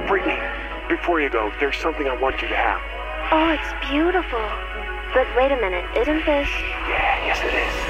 Brittany, before you go, there's something I want you to have. Oh, it's beautiful. But wait a minute, isn't this... Yeah, yes it is.